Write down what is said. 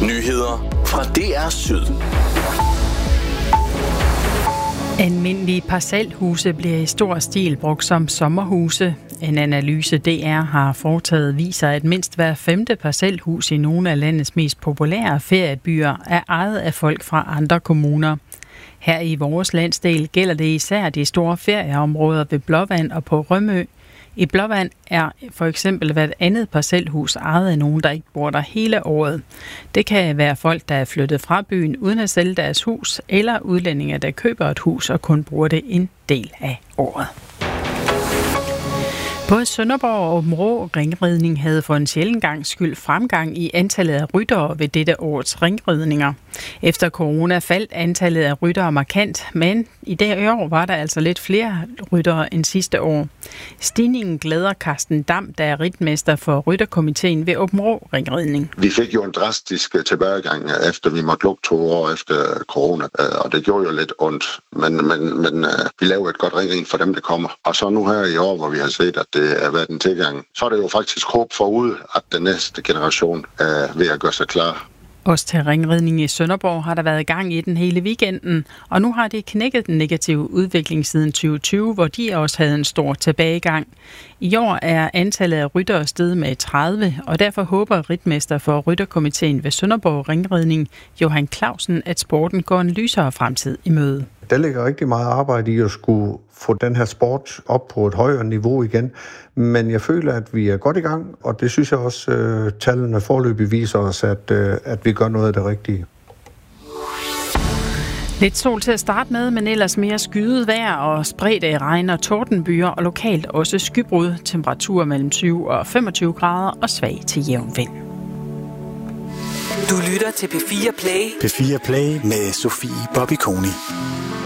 Nyheder fra DR Syd. Almindelige parcelhuse bliver i stor stil brugt som sommerhuse. En analyse DR har foretaget viser, at mindst hver 5. parcelhus i nogle af landets mest populære feriebyer er ejet af folk fra andre kommuner. Her i vores landsdel gælder det især de store ferieområder ved Blåvand og på Rømø. I Blåvand er for eksempel hvert andet parcelhus ejet af nogen, der ikke bor der hele året. Det kan være folk, der er flyttet fra byen uden at sælge deres hus, eller udlændinge, der køber et hus og kun bruger det en del af året. Både Sønderborg og Aabenraa Ringridning havde for en sjælden gangs skyld fremgang i antallet af ryttere ved dette års ringridninger. Efter corona faldt antallet af ryttere markant, men i det år var der altså lidt flere ryttere end sidste år. Stigningen glæder Carsten Dam, der er ritmester for rytterkomiteen ved Aabenraa Ringridning. Vi fik jo en drastisk tilbagegang, efter vi måtte lukke 2 år efter corona, og det gjorde jo lidt ondt. Men vi lavede et godt ringring for dem, der kommer. Og så nu her i år, hvor vi har set, at det er været en tilgang, så er det jo faktisk håb forud, at den næste generation er ved at gøre sig klar. Også til ringridning i Sønderborg har der været gang i den hele weekenden, og nu har det knækket den negative udvikling siden 2020, hvor de også havde en stor tilbagegang. I år er antallet af ryttere steget med 30, og derfor håber ritmester for rytterkomiteen ved Sønderborg Ringridning, Johan Clausen, at sporten går en lysere fremtid i møde. Der ligger rigtig meget arbejde i at skulle få den her sport op på et højere niveau igen, men jeg føler, at vi er godt i gang, og det synes jeg også, tallene foreløbig viser os, at vi gør noget af det rigtige. Lidt sol til at starte med, men ellers mere skyet vejr og spredte regn- og tordenbyer, og lokalt også skybrud, temperatur mellem 20 og 25 grader og svag til jævn vind. Du lytter til P4 Play. P4 Play med Sofie Bobby Koni.